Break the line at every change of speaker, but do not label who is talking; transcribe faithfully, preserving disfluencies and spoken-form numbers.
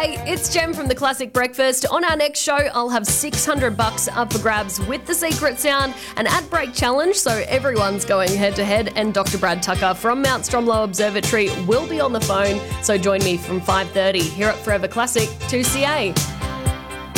G'day, it's Jem from The Classic Breakfast. On our next show, I'll have six hundred bucks up for grabs with The Secret Sound, an ad break challenge, so everyone's going head-to-head, and Doctor Brad Tucker from Mount Stromlo Observatory will be on the phone, so join me from five thirty here at Forever Classic two C A.